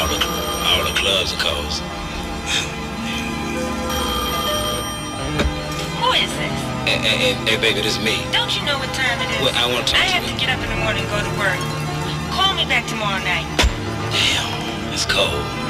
All the clubs are closed. Who is this? Hey, baby, this is me. Don't you know what time it is? Well, I want to talk I to have you. to get up in the morning and go to work. Call me back tomorrow night. Damn, it's cold.